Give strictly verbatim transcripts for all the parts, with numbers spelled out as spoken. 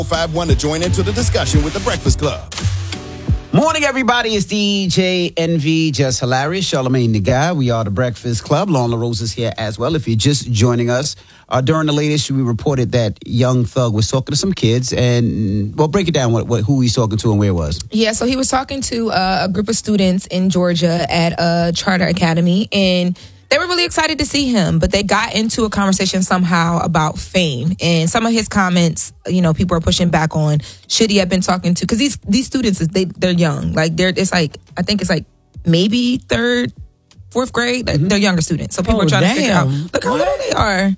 five one to join into the discussion with the Breakfast Club. Morning, everybody. It's D J Envy, Just Hilarious, Charlamagne the Guy. We are the Breakfast Club. Lauren LaRose is here as well. If you're just joining us, uh, during the latest, we reported that Young Thug was talking to some kids, and well, break it down. What, what who he's talking to and where it was. Yeah, so he was talking to uh, a group of students in Georgia at a charter academy, and they were really excited to see him, but they got into a conversation somehow about fame. And some of his comments, you know, people are pushing back on, should he have been talking to, because these these students, they, they're young. Like, they're, it's like, I think it's like maybe third, fourth grade. Mm-hmm. They're younger students. So people oh, are trying damn. to figure out, look how little they are.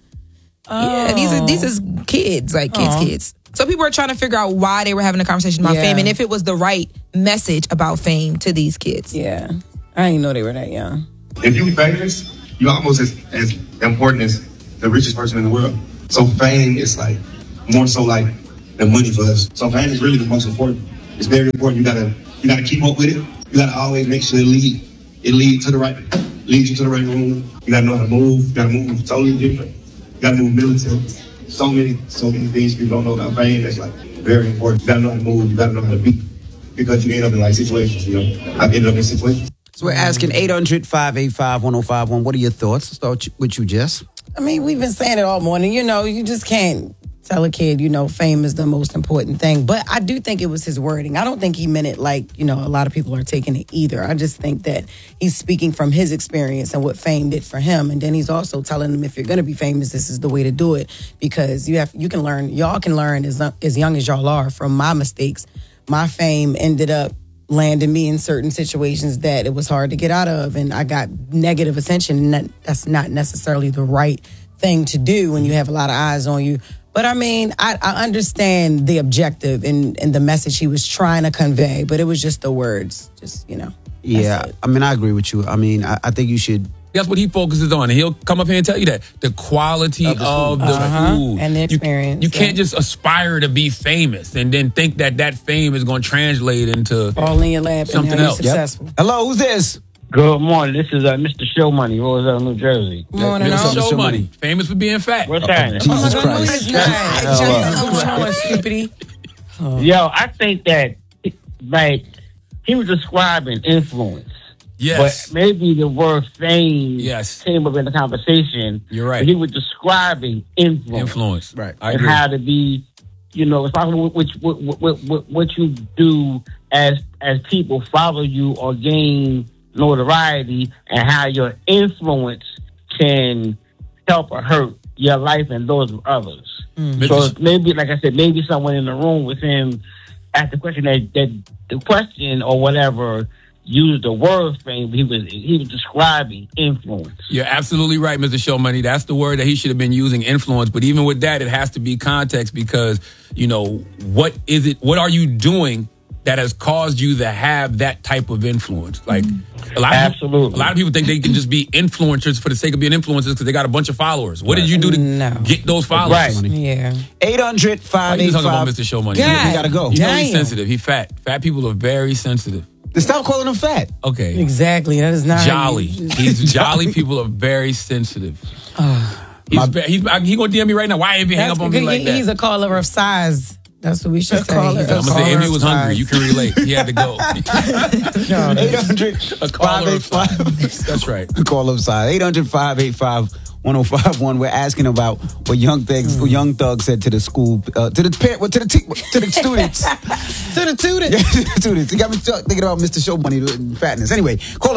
Oh. Yeah, these are, these is kids, like kids, oh. kids. So people are trying to figure out why they were having a conversation about yeah. fame and if it was the right message about fame to these kids. Yeah. I didn't know they were that young. If you famous, you're almost as, as important as the richest person in the world. So fame is like more so like the money for us. So fame is really the most important. It's very important. You gotta you gotta keep up with it. You gotta always make sure it lead it leads to the right leads you to the right room. You gotta know how to move. You gotta move totally different. You gotta move militant. So many so many things people don't know about fame. That's like very important. You gotta know how to move. You gotta know how to be, because you end up in like situations. You know, I've ended up in situations. So we're asking eight hundred, five eight five, one oh five one. What are your thoughts? Let's start with you, Jess. I mean, we've been saying it all morning. You know, you just can't tell a kid, you know, fame is the most important thing. But I do think it was his wording. I don't think he meant it like, you know, a lot of people are taking it either. I just think that he's speaking from his experience and what fame did for him. And then he's also telling them, if you're going to be famous, this is the way to do it. Because you have, you can learn, y'all can learn as, as young as y'all are from my mistakes. My fame ended up landed me in certain situations that it was hard to get out of, and I got negative attention, and that, that's not necessarily the right thing to do when you have a lot of eyes on you. But I mean, I, I understand the objective and, and the message he was trying to convey, but it was just the words, just, you know. Yeah, I mean, I agree with you. I mean, I, I think you should. That's what he focuses on, and he'll come up here and tell you that the quality of the food, of the uh-huh. food. And the experience. You, you can't just aspire to be famous and then think that that fame is going to translate into all in your lap something and else. Successful. Yep. Hello, who's this? Good morning. This is uh, Mister Show Money, Roselle, New Jersey. Morning, Mister no. Show Money, famous for being fat. What's happening? Oh, Jesus oh, Christ! Oh. Yo, I think that like he was describing influence. Yes. But maybe the word fame yes. came up in the conversation. You're right. But he was describing influence. Influence. Right. I and agree. how to be, you know, it's possible what, what, what, what, what you do as as people follow you or gain notoriety, and how your influence can help or hurt your life and those of others. Mm. So maybe, like I said, maybe someone in the room with him asked the question that, that the question or whatever used the word fame, but he was he was describing influence. You're absolutely right, Mister Show Money. That's the word that he should have been using, influence. But even with that, it has to be context, because, you know, what is it? What are you doing that has caused you to have that type of influence? Like a lot of absolutely, people, a lot of people think they can just be influencers for the sake of being influencers because they got a bunch of followers. What did you do to no. get those followers? Right. Yeah. eight hundred, five eight five. Why are you talking about Mister Show Money? God, we gotta go. You know he's sensitive. He's fat. Fat people are very sensitive. Stop calling him fat. Okay. Exactly. That is not jolly. He's jolly. People are very sensitive. Uh, he's, my, he's he's he gonna D M me right now. Why ain't he hang up on me like he, that? He's a caller of size. That's what we should say. I'm gonna say Emmy was hungry. You can relate. He had to go. eight hundred, five eight five. That's right. Call up size. eight hundred, five eight five, one oh five one. We're asking about what Young Thugs, what Young Thug said to the school, uh, to the parent, well, to the te- to the students, to the students. Yeah, to the students. He got me thinking about Mister Show Money and fatness. Anyway, call